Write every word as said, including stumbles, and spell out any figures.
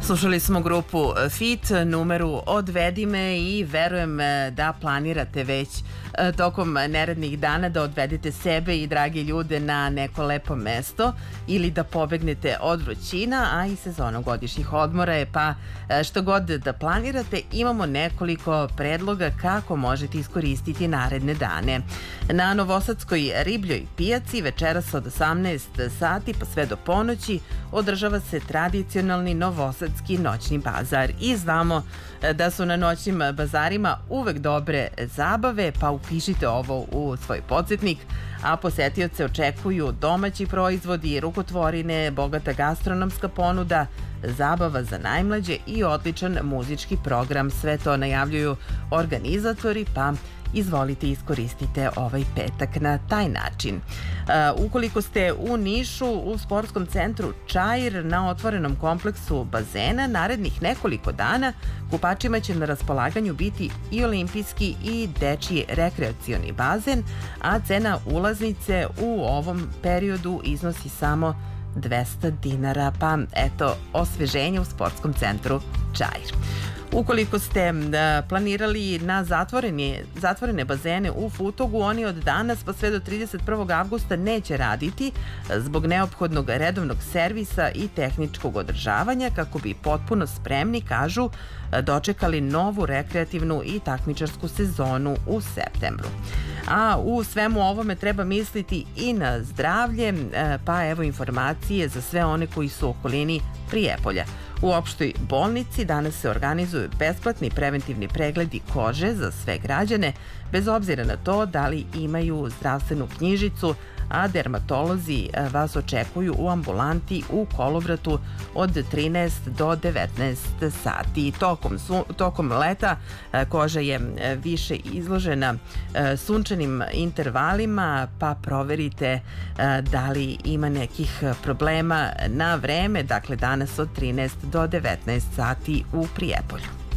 Slušali smo grupu Fit, numeru Odvedi me i verujem da planirate već tokom neradnih dana da odvedete sebe i dragi ljude na neko lepo mesto ili da pobegnete od vrućina, a i sezona godišnjih odmora je, pa što god da planirate, imamo nekoliko predloga kako možete iskoristiti naredne dane. Na Novosadskoj ribljoj pijaci večeras od osamnaest sati pa sve do ponoći održava se tradicionalni novosadski noćni bazar i znamo da su na noćnim bazarima uvek dobre zabave, pa upišite ovo u svoj podsjetnik, a posetioce očekuju domaći proizvodi, rukotvorine, bogata gastronomska ponuda, zabava za najmlađe i odličan muzički program. Sve to najavljuju organizatori, pa izvolite iskoristite ovaj petak na taj način. Uh, ukoliko ste u Nišu, u sportskom centru Čair na otvorenom kompleksu bazena, narednih nekoliko dana kupačima će na raspolaganju biti i olimpijski i dečiji rekreacioni bazen, a cena ulaznice u ovom periodu iznosi samo dvesta dinara, pa eto, osveženje u sportskom centru Čair. Ukoliko ste planirali na zatvorene, zatvorene bazene u Futogu, oni od danas pa sve do trideset prvog avgusta neće raditi zbog neophodnog redovnog servisa i tehničkog održavanja kako bi potpuno spremni, kažu, dočekali novu rekreativnu i takmičarsku sezonu u septembru. A u svemu ovome treba misliti i na zdravlje, pa evo informacije za sve one koji su u okolini Prijepolja. U opštoj bolnici danas se organizuju besplatni preventivni pregledi kože za sve građane, bez obzira na to da li imaju zdravstvenu knjižicu, a dermatolozi vas očekuju u ambulanti u Kolovratu od trinaest do devetnaest sati. Tokom, su, tokom leta koža je više izložena sunčanim intervalima, pa proverite da li ima nekih problema na vreme, dakle danas od trinaest do devetnaest sati u Prijepolju.